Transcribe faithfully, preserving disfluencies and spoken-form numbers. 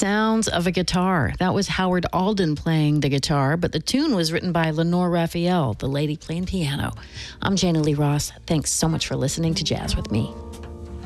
sounds of a guitar. That was Howard Alden playing the guitar, but the tune was written by Lenore Raphael, the lady playing piano. I'm Jana Lee Ross. Thanks so much for listening to Jazz with Me.